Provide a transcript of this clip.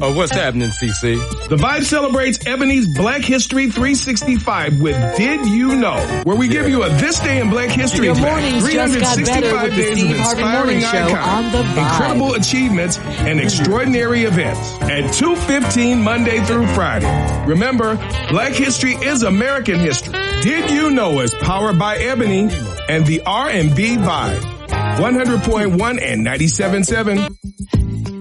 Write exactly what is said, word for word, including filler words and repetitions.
Oh, what's happening, C C? The Vibe celebrates Ebony's Black History three sixty-five with Did You Know, where we give you a This Day in Black History Your fact. mornings just got better with the Steve Harvey Morning Show on the Vibe. Incredible achievements and extraordinary events at two fifteen Monday through Friday. Remember, Black History is American history. Did You Know is powered by Ebony and the R and B Vibe. one hundred point one and ninety-seven point seven.